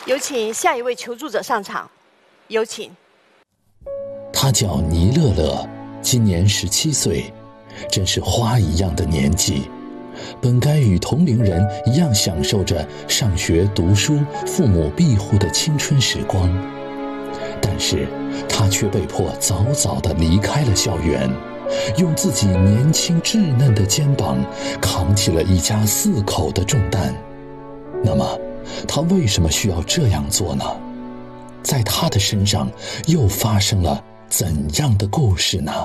有请下一位求助者上场，有请。 他叫倪乐乐，今年17岁，真是花一样的年纪，本该与同龄人一样享受着上学读书、父母庇护的青春时光，但是他却被迫早早地离开了校园，用自己年轻稚嫩的肩膀扛起了一家4口的重担。那么他为什么需要这样做呢？在他的身上又发生了怎样的故事呢？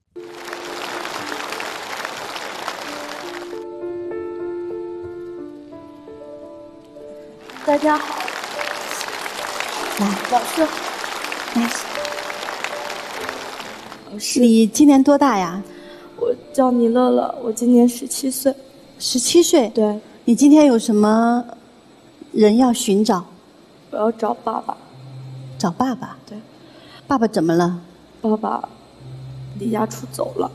大家好， 来， 老师， 你今年多大呀？ 我叫倪乐乐，我今年17岁。 17岁？ 对。 你今天有什么人要寻找？ 我要找爸爸。 找爸爸？ 对。 爸爸怎么了？ 爸爸离家出走了。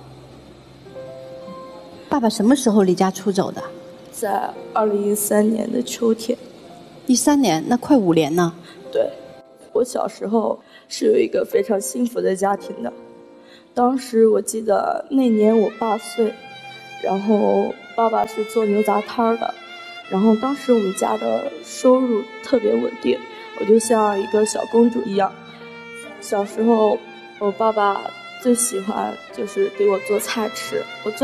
爸爸什么时候离家出走的？ 在2013年的秋天。 13年，那快5年呢。 对，我小时候是有一个非常幸福的家庭的。当时我记得那年我8岁，然后爸爸是做牛杂摊的，然后当时我们家的收入特别稳定，我就像一个小公主一样。小时候我爸爸最喜欢就是给我做菜吃，我最